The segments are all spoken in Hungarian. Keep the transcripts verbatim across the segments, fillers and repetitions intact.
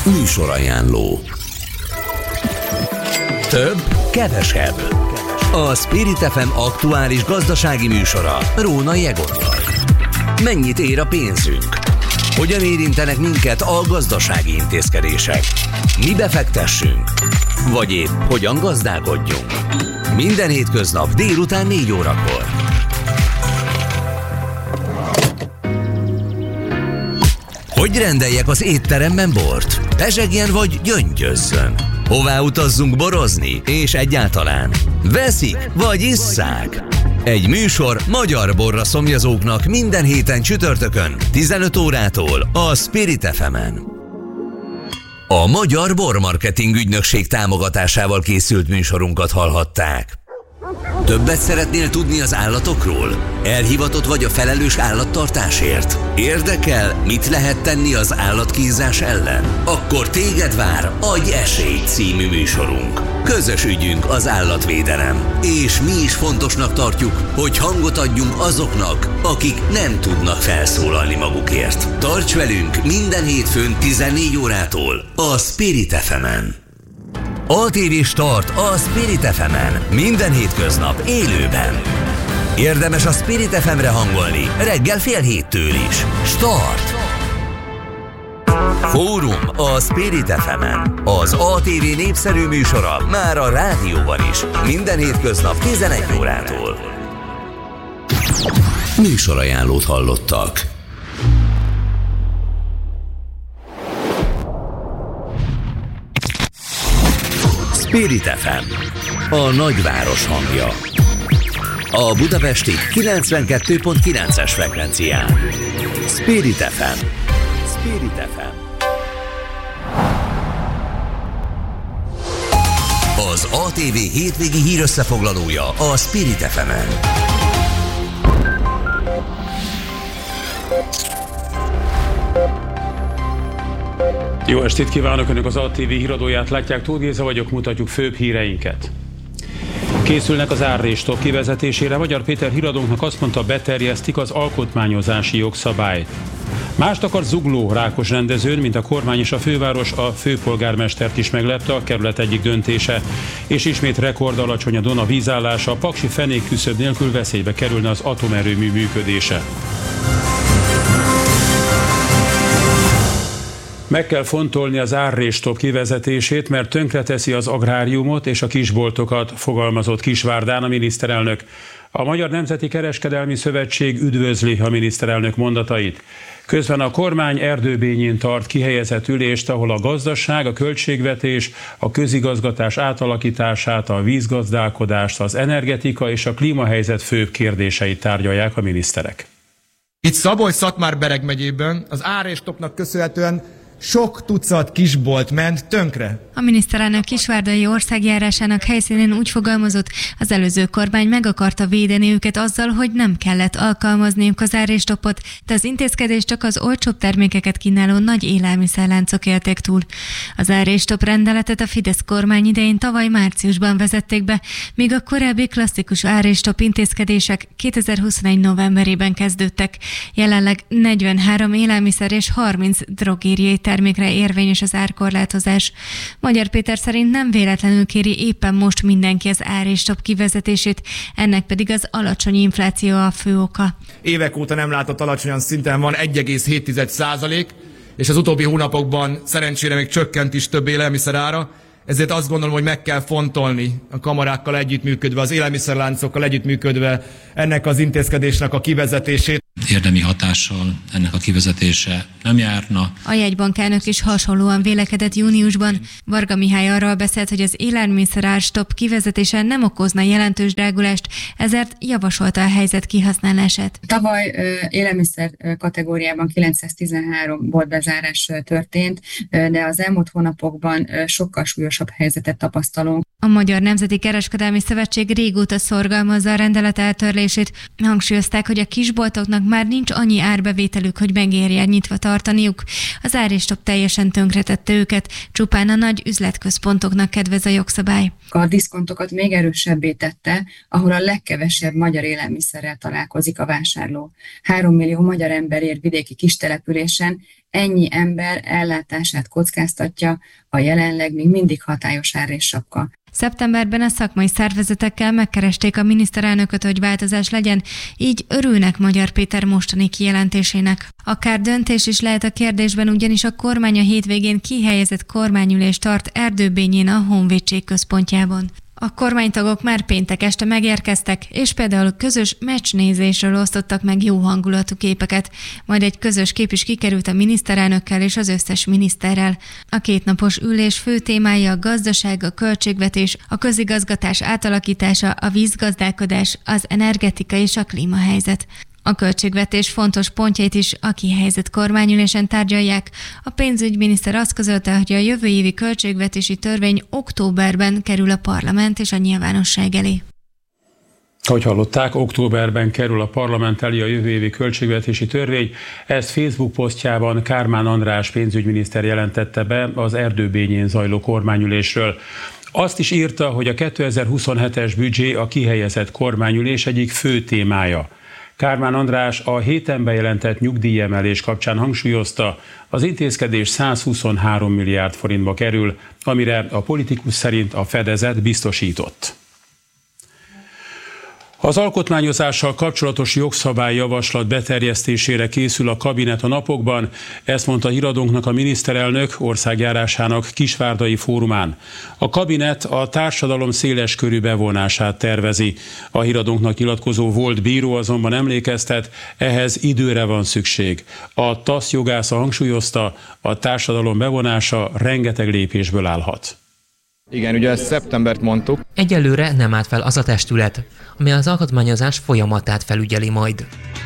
Műsorajánló. Több, kevesebb. A Spirit ef em aktuális gazdasági műsora Rónai Egonnal. Mennyit ér a pénzünk? Hogyan érintenek minket a gazdasági intézkedések? Mi befektessünk? Vagy épp hogyan gazdálkodjunk? Minden hétköznap délután négy órakor. Hogy rendeljek az étteremben bort? Pezsegjen vagy gyöngyözzön? Hová utazzunk borozni? És egyáltalán veszik vagy isszák? Egy műsor magyar borra szomjazóknak minden héten csütörtökön tizenöt órától a Spirit ef emen. A Magyar Bormarketing Ügynökség támogatásával készült műsorunkat hallhatták. Többet szeretnél tudni az állatokról? Elhivatott vagy a felelős állattartásért? Érdekel, mit lehet tenni az állatkínzás ellen? Akkor téged vár Adj esélyt című műsorunk. Közös ügyünk az állatvédelem, és mi is fontosnak tartjuk, hogy hangot adjunk azoknak, akik nem tudnak felszólalni magukért. Tarts velünk minden hétfőn tizennégy órától a Spirit ef emen. á té vé Start a Spirit ef emen. Minden hétköznap élőben. Érdemes a Spirit ef emre hangolni reggel fél héttől is. Start! Fórum a Spirit ef emen. Az á té vé népszerű műsora már a rádióban is. Minden hétköznap tizenegy órától. Műsorajánlót hallottak. Spirit ef em, a nagyváros hangja. A budapesti kilencvenkettő pont kilences frekvencián. Spirit ef em. Spirit ef em. Az á té vé hétvégi hírösszefoglalója a Spirit ef emen. Jó estét kívánok! Önök az á té vé híradóját látják, Tóth Géza vagyok, mutatjuk főbb híreinket. Készülnek az árréstok kivezetésére. Magyar Péter híradónknak azt mondta, beterjesztik az alkotmányozási jogszabályt. Mást akar Zugló Rákos rendezőn, mint a kormány és a főváros, a főpolgármestert is meglepte a kerület egyik döntése, és ismét rekord alacsony a Duna vízállása, a paksi fenék küszöb nélkül veszélybe kerülne az atomerőmű működése. Meg kell fontolni az árréstok kivezetését, mert tönkreteszi az agráriumot és a kisboltokat, fogalmazott Kisvárdán a miniszterelnök. A Magyar Nemzeti Kereskedelmi Szövetség üdvözli a miniszterelnök mondatait. Közben a kormány Erdőbényén tart kihelyezett ülést, ahol a gazdaság, a költségvetés, a közigazgatás átalakítását, a vízgazdálkodást, az energetika és a klímahelyzet főbb kérdéseit tárgyalják a miniszterek. Itt Szabolcs-Szatmár-Bereg megyében az árrésstopnak köszönhetően sok tucat kisbolt ment tönkre. A miniszterelnök kisvárdai országjárásának helyszínén úgy fogalmazott, az előző kormány meg akarta védeni őket azzal, hogy nem kellett alkalmazniuk az árrésstopot, de az intézkedés csak az olcsóbb termékeket kínáló nagy élelmiszerláncok élték túl. Az árrésstop rendeletet a Fidesz kormány idején tavaly márciusban vezették be, míg a korábbi klasszikus árrésstop intézkedések kétezer-huszonegy novemberében kezdődtek. Jelenleg negyvenhárom élelmiszer és harminc drogériai termékre érvényes az árkorlátozás. Magyar Péter szerint nem véletlenül kéri éppen most mindenki az árrésstop kivezetését, ennek pedig az alacsony infláció a fő oka. Évek óta nem látott alacsonyan szinten van egy egész hét százalék, és az utóbbi hónapokban szerencsére még csökkent is több élelmiszer ára, ezért azt gondolom, hogy meg kell fontolni a kamarákkal együttműködve, az élelmiszerláncokkal együttműködve ennek az intézkedésnek a kivezetését. Érdemi hatással ennek a kivezetése nem járna. A jegybankelnök is hasonlóan vélekedett júniusban. Varga Mihály arról beszélt, hogy az élelmiszer árstop kivezetése nem okozna jelentős drágulást, ezért javasolta a helyzet kihasználását. Tavaly élelmiszer kategóriában kilencszáztizenhárom boltbezárás történt, de az elmúlt hónapokban sokkal súlyosabb helyzetet tapasztalunk. A Magyar Nemzeti Kereskedelmi Szövetség régóta szorgalmazza a rendelet eltörlését. Hangsúlyozták, hogy a kisboltoknak már nincs annyi árbevételük, hogy megérjen nyitva tartaniuk. Az árrésstop teljesen tönkretette őket, csupán a nagy üzletközpontoknak kedvez a jogszabály. A diszkontokat még erősebbé tette, ahol a legkevesebb magyar élelmiszerrel találkozik a vásárló. Három millió magyar ember él vidéki kistelepülésen, ennyi ember ellátását kockáztatja a jelenleg még mindig hatályos árréssapka. Szeptemberben a szakmai szervezetekkel megkeresték a miniszterelnököt, hogy változás legyen, így örülnek Magyar Péter mostani kijelentésének. Akár döntés is lehet a kérdésben, ugyanis a kormány a hétvégén kihelyezett kormányülést tart Erdőbényén a Honvédség központjában. A kormánytagok már péntek este megérkeztek, és például közös meccsnézésről osztottak meg jó hangulatú képeket, majd egy közös kép is kikerült a miniszterelnökkel és az összes miniszterrel. A kétnapos ülés fő témája a gazdaság, a költségvetés, a közigazgatás átalakítása, a vízgazdálkodás, az energetika és a klímahelyzet. A költségvetés fontos pontjait is a kihelyezett kormányülésen tárgyalják. A pénzügyminiszter azt közölte, hogy a jövő évi költségvetési törvény októberben kerül a parlament és a nyilvánosság elé. Ahogy hallották, októberben kerül a parlament elé a jövő évi költségvetési törvény. Ezt Facebook posztjában Kármán András pénzügyminiszter jelentette be az Erdőbényén zajló kormányülésről. Azt is írta, hogy a kétezer-huszonhetes büdzsé a kihelyezett kormányülés egyik fő témája. Kármán András a héten bejelentett nyugdíjemelés kapcsán hangsúlyozta, az intézkedés százhuszonhárom milliárd forintba kerül, amire a politikus szerint a fedezet biztosított. Az alkotmányozással kapcsolatos jogszabályjavaslat beterjesztésére készül a kabinet a napokban, ezt mondta híradónknak a miniszterelnök országjárásának Kisvárdai fórumán. A kabinet a társadalom széles körű bevonását tervezi. A híradónknak nyilatkozó volt bíró azonban emlékeztet, ehhez időre van szükség. A TASZ jogásza hangsúlyozta, a társadalom bevonása rengeteg lépésből állhat. Igen, ugye ezt szeptembert mondtuk. Egyelőre nem állt fel az a testület, ami az alkotmányozás folyamatát felügyeli majd.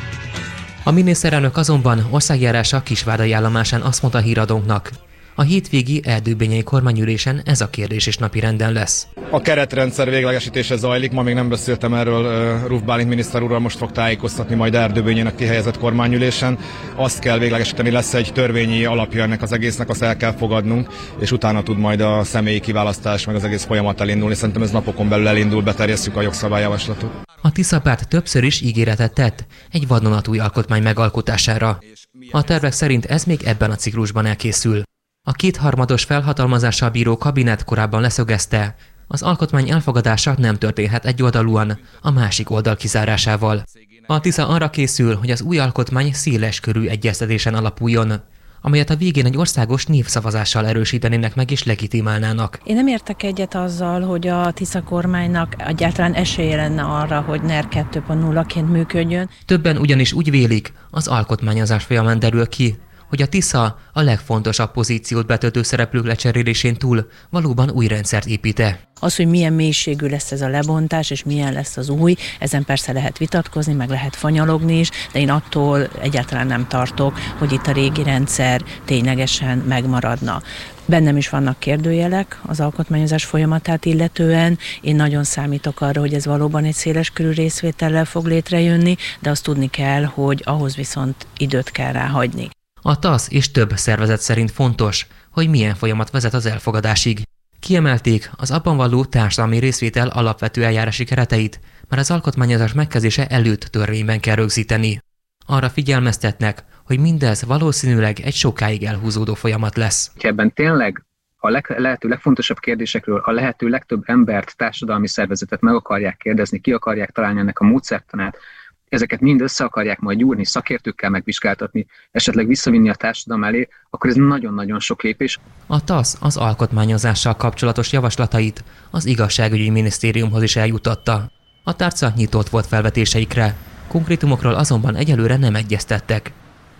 A miniszterelnök azonban országjárása Kisvárdai állomásán azt mondta a híradónknak, a hétvégi erdőbényei kormányülésen ez a kérdés is napirenden lesz. A keretrendszer véglegesítése zajlik, ma még nem beszéltem erről, Ruf Bálint miniszter úrral most fog tájékoztatni majd Erdőbényén a kihelyezett kormányülésen. Azt kell véglegesíteni, lesz egy törvényi alapja ennek az egésznek, azt el kell fogadnunk, és utána tud majd a személyi kiválasztás, meg az egész folyamat elindulni. Szerintem ez napokon belül elindul, beterjesszük a jogszabályjavaslatot. A Tisza párt többször is ígéretet tett egy vadonatúj alkotmány megalkotására. A tervek szerint ez még ebben a ciklusban elkészül. A kétharmados felhatalmazással bíró kabinet korábban leszögezte, az alkotmány elfogadása nem történhet egyoldalúan, a másik oldal kizárásával. A Tisza arra készül, hogy az új alkotmány széles körű egyeztetésen alapuljon, amelyet a végén egy országos névszavazással erősítenének meg és legitimálnának. Én nem értek egyet azzal, hogy a Tisza kormánynak egyáltalán esélye lenne arra, hogy NER kettő pont nullaként működjön. Többen ugyanis úgy vélik, az alkotmányozás folyamán derül ki, hogy a Tisza a legfontosabb pozíciót betöltő szereplők lecserélésén túl valóban új rendszert épít-e. Az, hogy milyen mélységű lesz ez a lebontás, és milyen lesz az új, ezen persze lehet vitatkozni, meg lehet fanyalogni is, de én attól egyáltalán nem tartok, hogy itt a régi rendszer ténylegesen megmaradna. Bennem is vannak kérdőjelek az alkotmányozás folyamatát illetően. Én nagyon számítok arra, hogy ez valóban egy széleskörű részvétellel fog létrejönni, de azt tudni kell, hogy ahhoz viszont időt kell ráhagyni. A TASZ és több szervezet szerint fontos, hogy milyen folyamat vezet az elfogadásig. Kiemelték az abban való társadalmi részvétel alapvető eljárási kereteit, mert az alkotmányozás megkezdése előtt törvényben kell rögzíteni. Arra figyelmeztetnek, hogy mindez valószínűleg egy sokáig elhúzódó folyamat lesz. Ebben tényleg a leg, lehető legfontosabb kérdésekről a lehető legtöbb embert, társadalmi szervezetet meg akarják kérdezni, ki akarják találni ennek a módszertanát, ezeket mind össze akarják majd gyúrni, szakértőkkel megvizsgáltatni, esetleg visszavinni a társadalom elé, akkor ez nagyon-nagyon sok lépés. A TASZ az alkotmányozással kapcsolatos javaslatait az igazságügyi minisztériumhoz is eljutatta. A tárca nyitott volt felvetéseikre, konkrétumokról azonban egyelőre nem egyeztettek.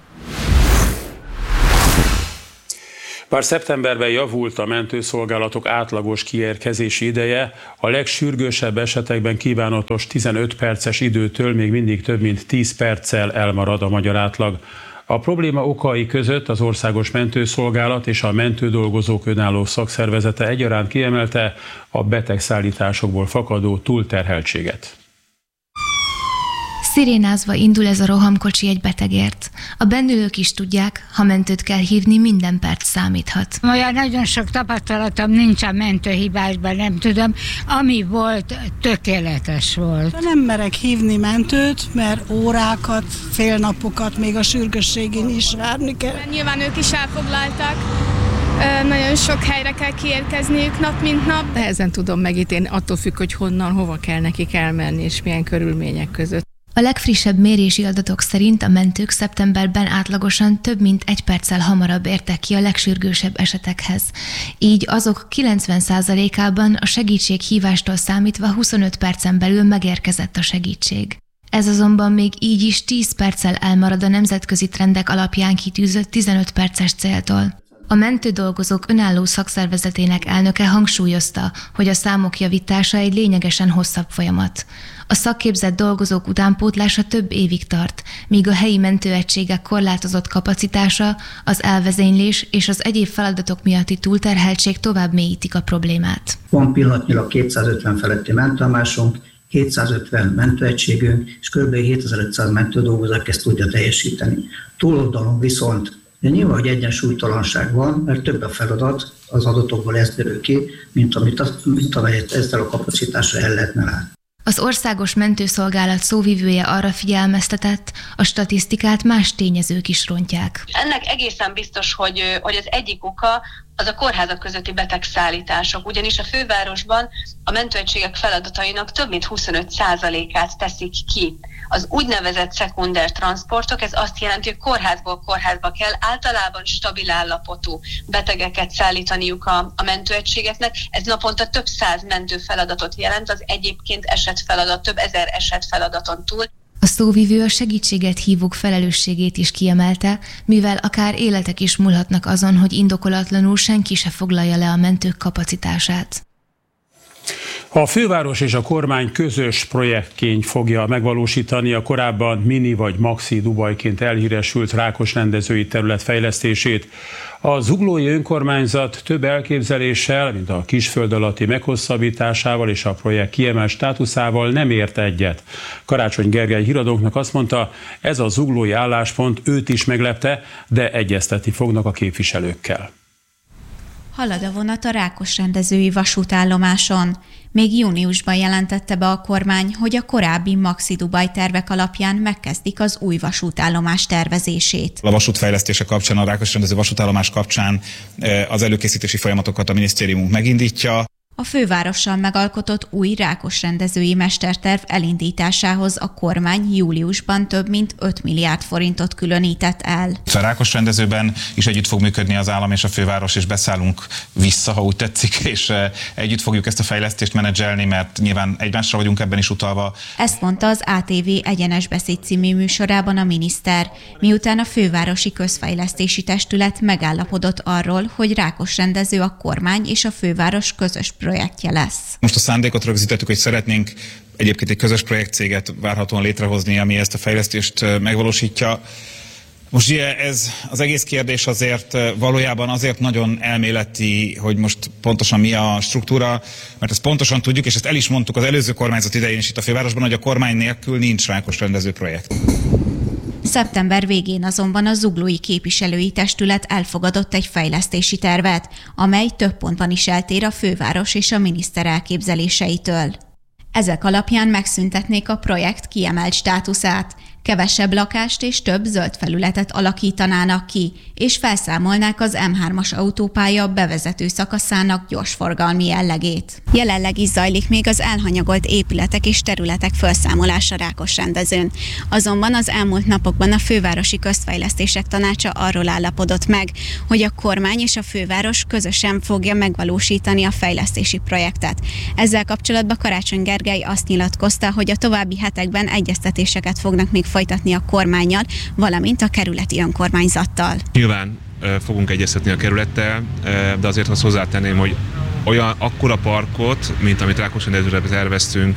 Bár szeptemberben javult a mentőszolgálatok átlagos kiérkezési ideje, a legsürgősebb esetekben kívánatos tizenöt perces időtől még mindig több mint tíz perccel elmarad a magyar átlag. A probléma okai között az Országos Mentőszolgálat és a Mentődolgozók Önálló Szakszervezete egyaránt kiemelte a betegszállításokból fakadó túlterheltséget. Szirénázva indul ez a rohamkocsi egy betegért. A bennülők is tudják, ha mentőt kell hívni, minden perc számíthat. Olyan nagyon sok tapasztalatom nincs a mentőhívásban, nem tudom. Ami volt, tökéletes volt. Nem merek hívni mentőt, mert órákat, fél napokat még a sürgősségén is várni kell. Nyilván ők is elfoglaltak. Nagyon sok helyre kell kiérkezniük nap, mint nap. Nehezen tudom megítélni, attól függ, hogy honnan, hova kell nekik elmenni, és milyen körülmények között. A legfrissebb mérési adatok szerint a mentők szeptemberben átlagosan több mint egy perccel hamarabb értek ki a legsürgősebb esetekhez. Így azok kilencven százalékában a segítséghívástól számítva huszonöt percen belül megérkezett a segítség. Ez azonban még így is tíz perccel elmarad a nemzetközi trendek alapján kitűzött tizenöt perces céltól. A mentődolgozók önálló szakszervezetének elnöke hangsúlyozta, hogy a számok javítása egy lényegesen hosszabb folyamat. A szakképzett dolgozók utánpótlása több évig tart, míg a helyi mentőegységek korlátozott kapacitása, az elvezénylés és az egyéb feladatok miatti túlterheltség tovább mélyítik a problémát. Van pillanatnyilag kétszázötven feletti mentőállomásunk, kétszázötven mentőegységünk, és kb. hétezer-ötszáz mentődolgozó ezt tudja teljesíteni. Túloldalon viszont de nyilván, hogy egyensúlytalanság van, mert több a feladat, az adatokból ez derül ki, mint, amit, mint amelyet ezzel a kapacitással el lehetne látni. Az Országos Mentőszolgálat szóvivője arra figyelmeztetett, a statisztikát más tényezők is rontják. Ennek egészen biztos, hogy, hogy az egyik oka az a kórházak közötti betegszállítások, ugyanis a fővárosban a mentőegységek feladatainak több mint huszonöt százalékát teszik ki az úgynevezett szekunder transportok. Ez azt jelenti, hogy kórházból kórházba kell általában stabil állapotú betegeket szállítaniuk a, a mentőegységeknek. Ez naponta több száz mentőfeladatot jelent, az egyébként esetfeladat, több ezer esetfeladaton túl. A szóvivő a segítséget hívók felelősségét is kiemelte, mivel akár életek is múlhatnak azon, hogy indokolatlanul senki se foglalja le a mentők kapacitását. A főváros és a kormány közös projektként fogja megvalósítani a korábban Mini vagy Maxi Dubajként elhíresült rákos rendezői terület fejlesztését. A zuglói önkormányzat több elképzeléssel, mint a kisföld alatti meghosszabbításával és a projekt kiemelt státuszával nem ért egyet. Karácsony Gergely híradónknak azt mondta, ez a zuglói álláspont őt is meglepte, de egyeztetni fognak a képviselőkkel. Halad a vonat a rákos rendezői vasútállomáson. Még júniusban jelentette be a kormány, hogy a korábbi Maxi Dubaj tervek alapján megkezdik az új vasútállomás tervezését. A vasútfejlesztése kapcsán, a rákos rendező vasútállomás kapcsán az előkészítési folyamatokat a minisztériumunk megindítja. A fővárossal megalkotott új rákos rendezői mesterterv elindításához a kormány júliusban több mint öt milliárd forintot különített el. A rákos rendezőben is együtt fog működni az állam és a főváros, és beszállunk vissza, ha úgy tetszik, és együtt fogjuk ezt a fejlesztést menedzselni, mert nyilván egymásra vagyunk ebben is utalva. Ezt mondta az á té vé Egyenes Beszéd című műsorában a miniszter, miután a fővárosi közfejlesztési testület megállapodott arról, hogy rákos rendező a kormány és a főváros közös projektje lesz. Most a szándékot rögzítettük, hogy szeretnénk egyébként egy közös projektcéget várhatóan létrehozni, ami ezt a fejlesztést megvalósítja. Most ugye ez az egész kérdés azért valójában azért nagyon elméleti, hogy most pontosan mi a struktúra, mert ezt pontosan tudjuk, és ezt el is mondtuk az előző kormányzat idején is itt a fővárosban, hogy a kormány nélkül nincs rákos rendező projekt. Szeptember végén azonban a zuglói képviselői testület elfogadott egy fejlesztési tervet, amely több pontban is eltér a főváros és a miniszter elképzeléseitől. Ezek alapján megszüntetnék a projekt kiemelt státuszát, kevesebb lakást és több zöld felületet alakítanának ki, és felszámolnák az em hármas autópálya bevezető szakaszának gyorsforgalmi jellegét. Jelenleg is zajlik még az elhanyagolt épületek és területek felszámolása rákos rendezőn. Azonban az elmúlt napokban a Fővárosi Közfejlesztések Tanácsa arról állapodott meg, hogy a kormány és a főváros közösen fogja megvalósítani a fejlesztési projektet. Ezzel kapcsolatban Karácsony Gergely azt nyilatkozta, hogy a további hetekben egyeztetéseket fognak még folytatni a kormánnyal, valamint a kerületi önkormányzattal. Nyilván fogunk egyeztetni a kerülettel, de azért azt hozzátenném, hogy olyan akkora parkot, mint amit Rákosrendezőre terveztünk,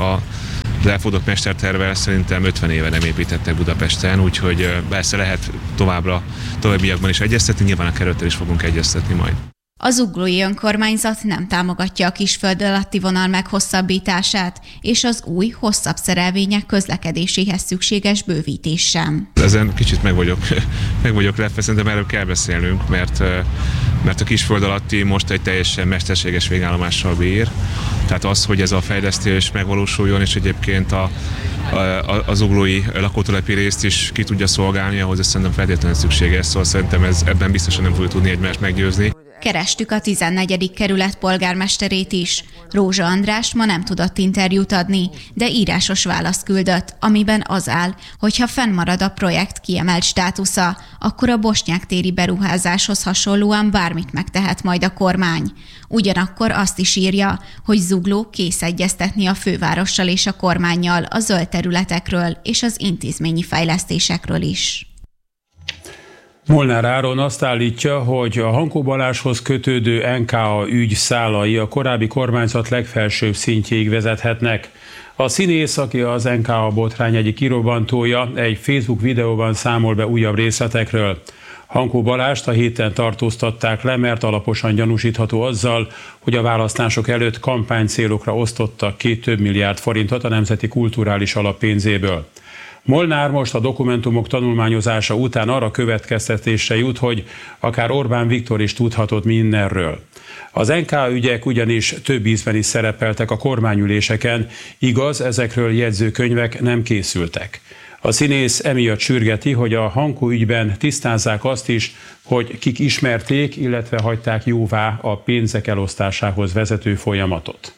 az elfogadott mestertervvel szerintem ötven éve nem építettek Budapesten, úgyhogy persze lehet továbbra, továbbiakban is egyeztetni, nyilván a kerülettel is fogunk egyeztetni majd. A zuglói önkormányzat nem támogatja a kisföld alatti vonal meghosszabbítását, és az új, hosszabb szerelvények közlekedéséhez szükséges bővítés sem. Ezen kicsit meg vagyok, meg vagyok lepve, szerintem erről kell beszélnünk, mert, mert a kisföld alatti most egy teljesen mesterséges végállomással bír. Tehát az, hogy ez a fejlesztés megvalósuljon, és egyébként a, a, a zuglói lakótelepi részt is ki tudja szolgálni, ahhoz ez szerintem feltétlenül szükséges, szóval szerintem ez, ebben biztosan nem fogjuk tudni egymást meggyőzni. Kerestük a tizennegyedik kerület polgármesterét is. Rózsa András ma nem tudott interjút adni, de írásos választ küldött, amiben az áll, hogy ha fennmarad a projekt kiemelt státusza, akkor a Bosnyák téri beruházáshoz hasonlóan bármit megtehet majd a kormány. Ugyanakkor azt is írja, hogy Zugló kész egyeztetni a fővárossal és a kormánnyal a zöld területekről és az intézményi fejlesztésekről is. Molnár Áron azt állítja, hogy a Hankó Balázshoz kötődő en ká á ügy szálai a korábbi kormányzat legfelsőbb szintjéig vezethetnek. A színész, aki az en ká á botrány egyik kirobbantója, egy Facebook videóban számol be újabb részletekről. Hankó Balázst a héten tartóztatták le, mert alaposan gyanúsítható azzal, hogy a választások előtt kampánycélokra osztottak ki több milliárd forintot a Nemzeti Kulturális Alap pénzéből. Molnár most a dokumentumok tanulmányozása után arra következtetésre jut, hogy akár Orbán Viktor is tudhatott mindenről. Az en ká á ügyek ugyanis több ízben is szerepeltek a kormányüléseken, igaz, ezekről jegyzőkönyvek nem készültek. A színész emiatt sürgeti, hogy a Hankó ügyben tisztázzák azt is, hogy kik ismerték, illetve hagyták jóvá a pénzek elosztásához vezető folyamatot.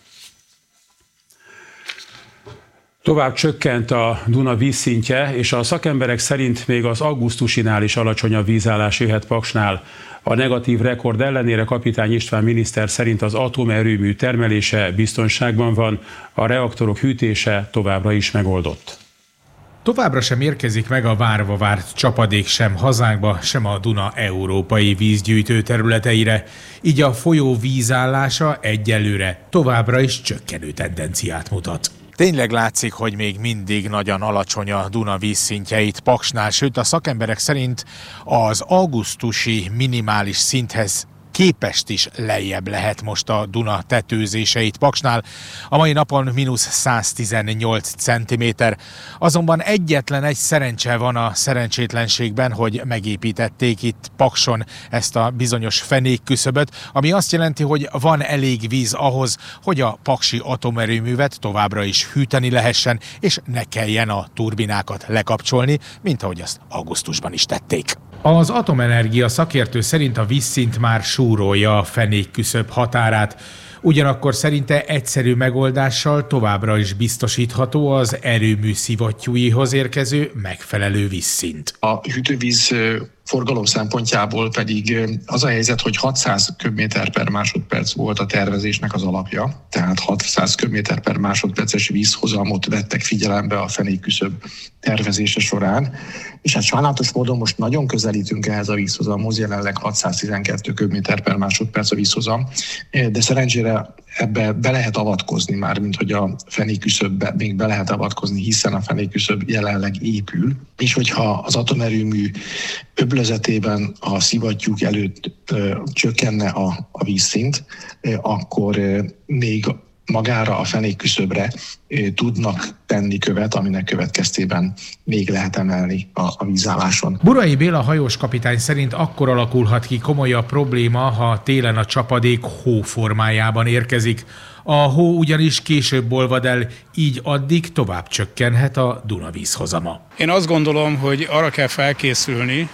Tovább csökkent a Duna vízszintje, és a szakemberek szerint még az augusztusinál is alacsonyabb vízállás jöhet Paksnál. A negatív rekord ellenére Kapitány István miniszter szerint az atomerőmű termelése biztonságban van, a reaktorok hűtése továbbra is megoldott. Továbbra sem érkezik meg a várva várt csapadék sem hazánkba, sem a Duna európai vízgyűjtő területeire, így a folyó vízállása egyelőre továbbra is csökkenő tendenciát mutat. Tényleg látszik, hogy még mindig nagyon alacsony a Duna vízszintje itt Paksnál, sőt a szakemberek szerint az augusztusi minimális szinthez képest is lejjebb lehet most a Duna tetőzéseit Paksnál. A mai napon mínusz száztizennyolc centiméter. Azonban egyetlen egy szerencse van a szerencsétlenségben, hogy megépítették itt Pakson ezt a bizonyos fenékküszöböt, ami azt jelenti, hogy van elég víz ahhoz, hogy a paksi atomerőművet továbbra is hűteni lehessen, és ne kelljen a turbinákat lekapcsolni, mint ahogy azt augusztusban is tették. Az atomenergia szakértő szerint a vízszint már súrolja a fenékküszöb határát. Ugyanakkor szerinte egyszerű megoldással továbbra is biztosítható az erőmű szivattyúihoz érkező megfelelő vízszint. A hűtővíz forgalom szempontjából pedig az a helyzet, hogy hatszáz köbméter per másodperc volt a tervezésnek az alapja, tehát hatszáz köbméter per másodperces vízhozamot vettek figyelembe a fenékküszöb tervezése során, és hát sajnálatos módon most nagyon közelítünk ehhez a vízhozamhoz, jelenleg hatszáztizenkettő köbméter per másodperc a vízhozam, de szerencsére ebbe be lehet avatkozni már, mint hogy a fenékküszöbbe még be lehet avatkozni, hiszen a fenékküszöb jelenleg épül, és hogyha az atomerőmű öblözetében a szivattyúk előtt ö, csökkenne a, a vízszint, ö, akkor ö, még magára a fenékküszöbre ö, tudnak tenni követ, aminek következtében még lehet emelni a, a vízálláson. Burai Béla hajóskapitány szerint akkor alakulhat ki komolyabb probléma, ha télen a csapadék hó formájában érkezik. A hó ugyanis később olvad el, így addig tovább csökkenhet a Duna vízhozama. Én azt gondolom, hogy arra kell felkészülni,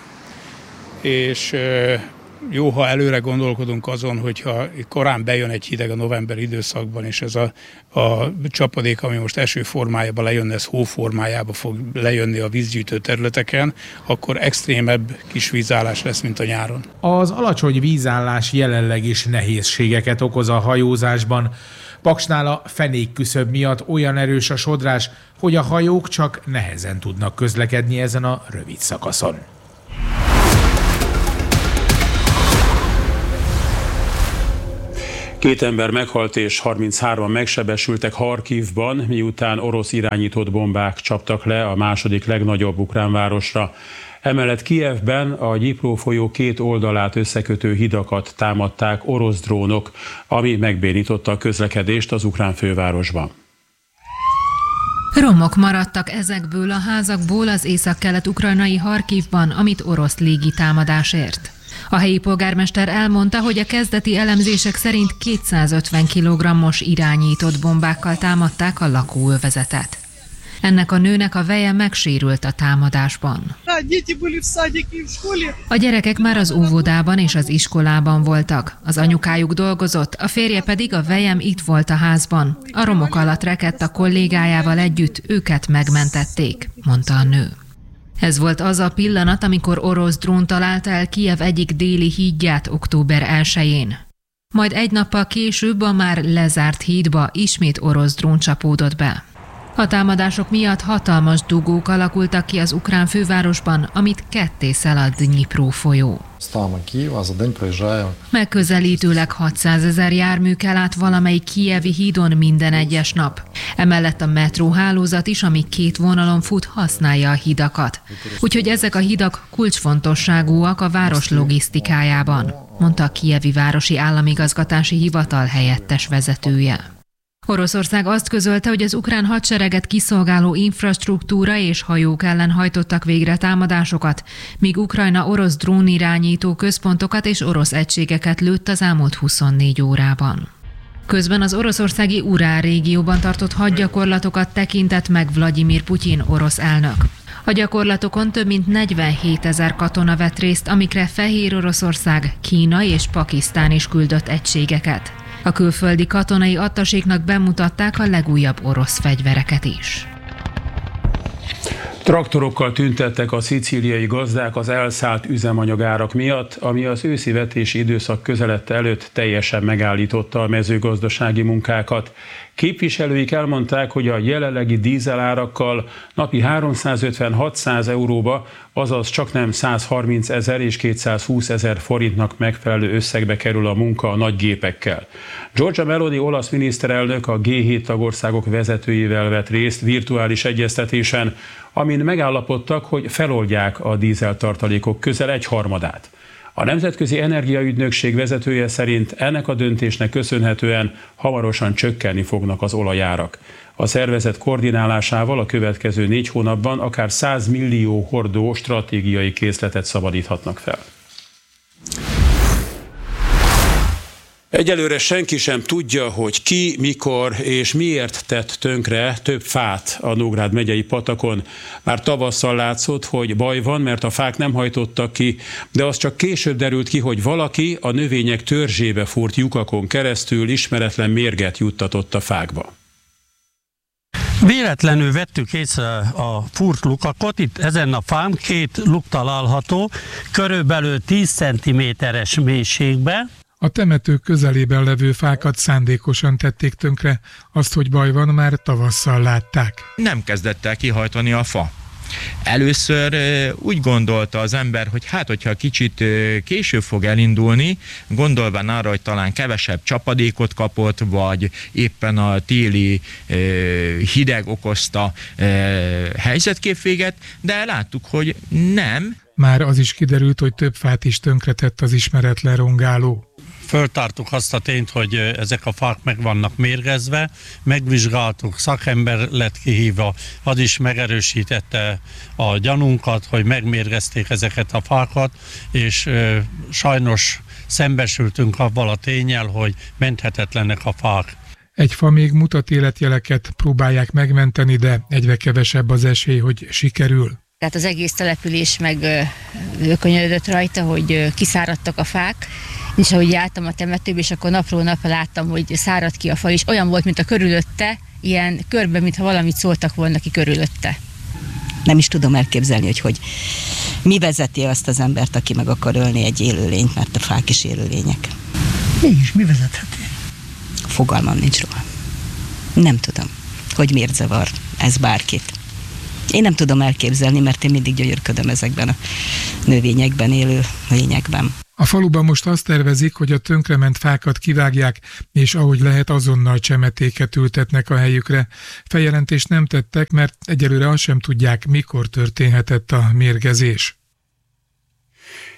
és jó, ha előre gondolkodunk azon, hogyha korán bejön egy hideg a november időszakban, és ez a, a csapadék, ami most eső formájában lejönne, ez hó formájában fog lejönni a vízgyűjtő területeken, akkor extrémebb kis vízállás lesz, mint a nyáron. Az alacsony vízállás jelenleg is nehézségeket okoz a hajózásban. Paksnál a fenékküszöb miatt olyan erős a sodrás, hogy a hajók csak nehezen tudnak közlekedni ezen a rövid szakaszon. Két ember meghalt és harminchárman megsebesültek Harkivban, miután orosz irányított bombák csaptak le a második legnagyobb ukrán városra. Emellett Kijevben a Dnyipró folyó két oldalát összekötő hidakat támadták orosz drónok, ami megbénította a közlekedést az ukrán fővárosban. Romok maradtak ezekből a házakból az északkelet-ukrajnai Harkivban, amit orosz légitámadás ért. A helyi polgármester elmondta, hogy a kezdeti elemzések szerint kétszázötven kilogrammos irányított bombákkal támadták a lakóövezetet. Ennek a nőnek a veje megsérült a támadásban. A gyerekek már az óvodában és az iskolában voltak. Az anyukájuk dolgozott, a férje pedig a vejem itt volt a házban. A romok alatt rekedt a kollégájával együtt, őket megmentették, mondta a nő. Ez volt az a pillanat, amikor orosz drón találta el Kijev egyik déli hídját október elsején. Majd egy nappal később a már lezárt hídba ismét orosz drón csapódott be. A támadások miatt hatalmas dugók alakultak ki az ukrán fővárosban, amit ketté szalad Dnyipró folyó. Megközelítőleg hatszázezer jármű kell át valamelyik kijevi hídon minden egyes nap. Emellett a metróhálózat is, ami két vonalon fut, használja a hidakat. Úgyhogy ezek a hidak kulcsfontosságúak a város logisztikájában, mondta a kijevi városi államigazgatási hivatal helyettes vezetője. Oroszország azt közölte, hogy az ukrán hadsereget kiszolgáló infrastruktúra és hajók ellen hajtottak végre támadásokat, míg Ukrajna orosz drónirányító központokat és orosz egységeket lőtt az elmúlt huszonnégy órában. Közben az oroszországi Urál régióban tartott hadgyakorlatokat tekintett meg Vlagyimir Putyin orosz elnök. A gyakorlatokon több mint negyvenhétezer katona vett részt, amikre Fehér Oroszország, Kína és Pakisztán is küldött egységeket. A külföldi katonai attaséknak bemutatták a legújabb orosz fegyvereket is. Traktorokkal tüntettek a szicíliai gazdák az elszállt üzemanyagárak miatt, ami az őszi vetési időszak közeledte előtt teljesen megállította a mezőgazdasági munkákat. Képviselőik elmondták, hogy a jelenlegi dízelárakkal napi háromszázötven-hatszáz euróba, azaz csaknem százharminc ezer és kétszázhúsz ezer forintnak megfelelő összegbe kerül a munka a nagy gépekkel. Giorgia Meloni olasz miniszterelnök a gé hét tagországok vezetőivel vett részt virtuális egyeztetésen, amin megállapodtak, hogy feloldják a dízeltartalékok közel egy harmadát. A Nemzetközi Energiaügynökség vezetője szerint ennek a döntésnek köszönhetően hamarosan csökkenni fognak az olajárak. A szervezet koordinálásával a következő négy hónapban akár száz millió hordó stratégiai készletet szabadíthatnak fel. Egyelőre senki sem tudja, hogy ki, mikor és miért tett tönkre több fát a Nógrád megyei patakon. Már tavasszal látszott, hogy baj van, mert a fák nem hajtottak ki, de az csak később derült ki, hogy valaki a növények törzsébe fúrt lyukakon keresztül ismeretlen mérget juttatott a fákba. Véletlenül vettük észre a fúrt lukakot, itt ezen a fán két luk található, körülbelül tíz centiméteres mélységben. A temető közelében levő fákat szándékosan tették tönkre, azt, hogy baj van, már tavasszal látták. Nem kezdett el kihajtani a fa. Először úgy gondolta az ember, hogy hát, hogyha kicsit később fog elindulni, gondolván arra, hogy talán kevesebb csapadékot kapott, vagy éppen a téli hideg okozta helyzetképvéget, de láttuk, hogy nem. Már az is kiderült, hogy több fát is tönkretett az ismeretlen rongáló. Föltártuk azt a tényt, hogy ezek a fák meg vannak mérgezve, megvizsgáltuk, szakember lett kihívva, az is megerősítette a gyanunkat, hogy megmérgezték ezeket a fákat, és ö, sajnos szembesültünk avval a ténnyel, hogy menthetetlenek a fák. Egy fa még mutat életjeleket, próbálják megmenteni, de egyre kevesebb az esély, hogy sikerül. Tehát az egész település meg ökönyödött rajta, hogy kiszáradtak a fák, és ahogy jártam a temetőbe, és akkor napról napra láttam, hogy szárad ki a fa, és olyan volt, mint a körülötte, ilyen körbe, mintha valamit szóltak volna ki körülötte. Nem is tudom elképzelni, hogy, hogy mi vezeti azt az embert, aki meg akar ölni egy élőlényt, mert a fák is élőlények. Mégis mi vezetheti? Fogalmam nincs róla. Nem tudom, hogy miért zavar ez bárkit. Én nem tudom elképzelni, mert én mindig gyönyörködöm ezekben a növényekben élő lényekben. A faluban most azt tervezik, hogy a tönkrement fákat kivágják, és ahogy lehet azonnal csemetéket ültetnek a helyükre. Feljelentést nem tettek, mert egyelőre azt sem tudják, mikor történhetett a mérgezés.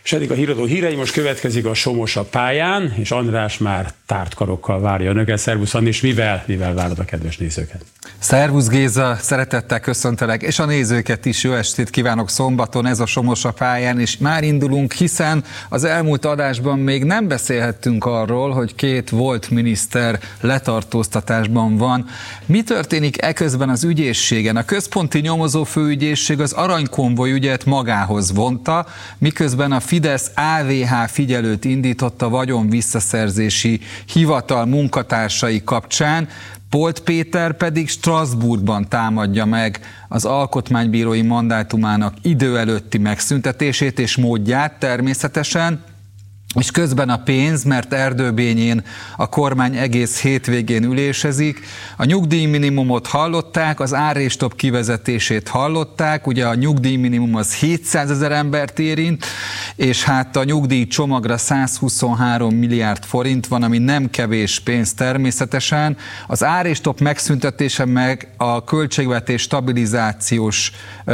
És eddig a híradó hírei, most következik a Somos a pályán, és András már tárt karokkal várja önöket. Szervusz, Andi, és mivel, mivel várod a kedves nézőket? Szervusz Géza, szeretettel köszöntelek, és a nézőket is jó estét kívánok szombaton, ez a Somos a pályán, és már indulunk, hiszen az elmúlt adásban még nem beszélhettünk arról, hogy két volt miniszter letartóztatásban van. Mi történik eközben az ügyészségen? A központi nyomozófőügyészség az aranykonvoj ügyet magához vonta, miközben a Fidesz á vé há figyelőt indított a vagyon visszaszerzési hivatal munkatársai kapcsán, Polt Péter pedig Strasbourgban támadja meg az alkotmánybírói mandátumának idő előtti megszüntetését és módját természetesen, és közben a pénz, mert Erdőbényén a kormány egész hétvégén ülésezik. A nyugdíjminimumot hallották, az árrésstop kivezetését hallották, ugye a nyugdíjminimum az hétszázezer embert érint, és hát a nyugdíjcsomagra százhuszonhárom milliárd forint van, ami nem kevés pénz természetesen. Az árrésstop megszüntetése meg a költségvetés stabilizációs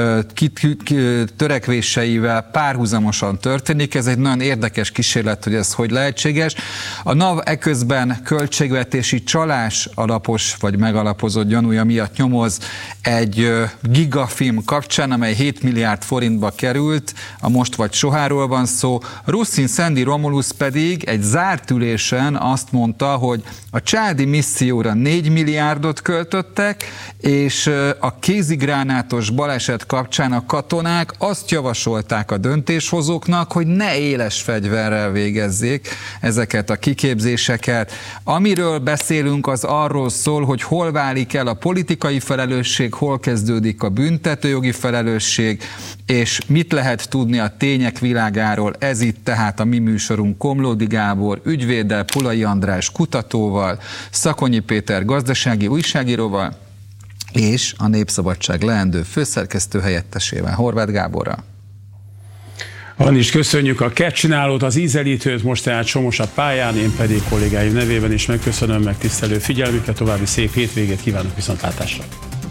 törekvéseivel párhuzamosan történik. Ez egy nagyon érdekes kísérlet, hogy ez hogy lehetséges. A NAV eközben költségvetési csalás alapos vagy megalapozott gyanúja miatt nyomoz egy gigafilm kapcsán, amely hét milliárd forintba került, a Most vagy Soháról van szó. Russzin Szendi Romulus pedig egy zárt ülésen azt mondta, hogy a csádi misszióra négy milliárdot költöttek, és a kézigránátos baleset kapcsán a katonák azt javasolták a döntéshozóknak, hogy ne éles fegyverrel végezzék ezeket a kiképzéseket. Amiről beszélünk, az arról szól, hogy hol válik el a politikai felelősség, hol kezdődik a büntetőjogi felelősség, és mit lehet tudni a tények világáról. Ez itt tehát a mi műsorunk Komlódi Gábor ügyvéddel, Pulai András kutatóval, Szakonyi Péter gazdasági újságíróval, és a Népszabadság leendő főszerkesztő helyettesével, Horváth Gáborral. Annis, köszönjük a kettcsinálót, az ízelítőt, most tehát Somos a pályán, én pedig kollégáim nevében is megköszönöm megtisztelő figyelmüket, további szép hétvégét kívánok, viszontlátásra!